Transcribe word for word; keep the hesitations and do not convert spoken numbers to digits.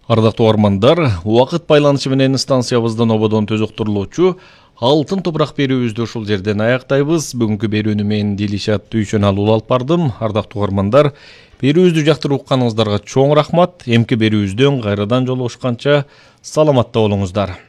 Ардактуу угармандар, убакыт байланышы менен станциябыздан ободон төзөктүрүлүүчү алтын топурак берүүбүздү ушул жерден аяктайбыз. Бүгүнкү берүүнү мен Дилишат Дүйшөналы алып бардым. Ардактуу угармандар, берүүбүздү жактырып укканыңыздарга чоң рахмат. Эмки берүүбүздөн кайрадан жолугушканча саламатта болуңуздар.